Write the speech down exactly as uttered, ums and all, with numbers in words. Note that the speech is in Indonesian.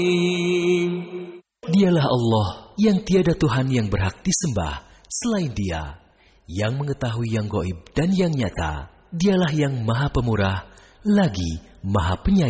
Dialah Allah yang tiada Tuhan yang berhak disembah selain Dia, yang mengetahui yang gaib dan yang nyata. Dialah yang Maha Pemurah lagi Maha Penyayang.